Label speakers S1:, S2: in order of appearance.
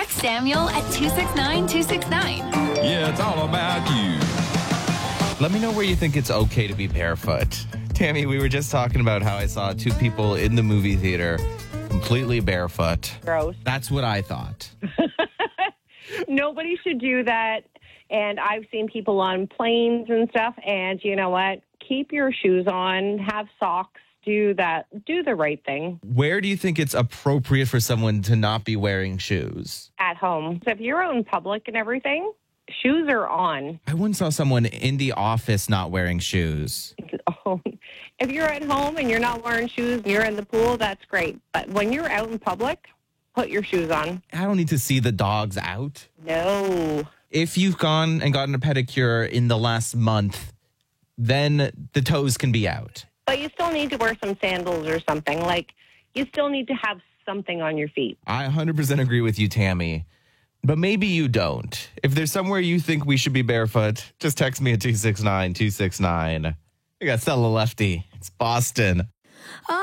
S1: Text Samuel at 269-269.
S2: Yeah, it's all about you.
S3: Let me know where you think it's okay to be barefoot. Tammy, we were just talking about how I saw two people in the movie theater completely barefoot.
S4: Gross.
S3: That's what I thought.
S4: Nobody should do that. And I've seen people on planes and stuff. And you know what? Keep your shoes on. Have socks. Do that. Do the right thing.
S3: Where do you think it's appropriate for someone to not be wearing shoes?
S4: At home. So if you're out in public and everything, shoes are on.
S3: I once saw someone in the office not wearing shoes.
S4: If you're at home and you're not wearing shoes and you're in the pool, that's great. But when you're out in public, put your shoes on.
S3: I don't need to see the dogs out.
S4: No.
S3: If you've gone and gotten a pedicure in the last month, then the toes can be out.
S4: But you still need to wear some sandals or something. Like, you still need to have something on your feet.
S3: I 100% agree with you, Tammy. But maybe you don't. If there's somewhere you think we should be barefoot, just text me at 269-269. I got Stella Lefty. It's Boston.